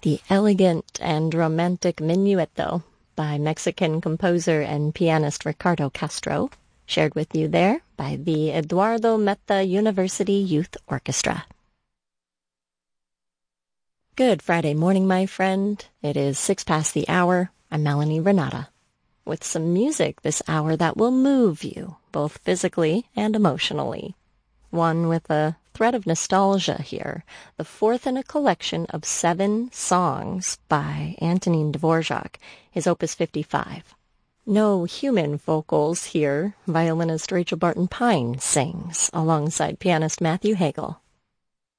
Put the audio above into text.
The elegant and romantic Minueto by Mexican composer and pianist Ricardo Castro, shared with you there by the Eduardo Meta University Youth Orchestra. Good Friday morning, my friend. It is 6 past the hour. I'm Melanie Renata, with some music this hour that will move you, both physically and emotionally. One with a thread of nostalgia here, the fourth in a collection of 7 songs by Antonin Dvorak, his Opus 55. No human vocals here. Violinist Rachel Barton Pine sings alongside pianist Matthew Hagel.